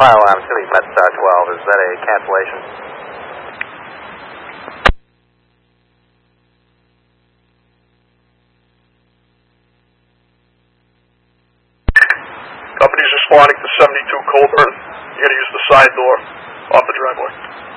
Fire alarm 2, MedStar 12. Is that a cancellation? Company's responding to 72 Colburn. You gotta use the side door off the driveway.